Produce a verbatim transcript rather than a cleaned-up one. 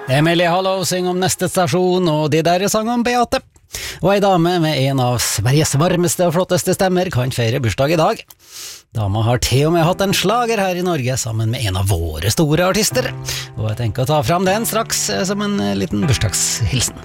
Emilie Hallo synger om neste stasjon, og de der sang om Beate. Og ei dame med en av Sveriges varmeste og flotteste stemmer kan feire bursdag i dag. Dama har til og med hatt en slager her i Norge sammen med en av våre store artister. Og jeg tenker å ta fram den straks som en liten bursdagshilsen.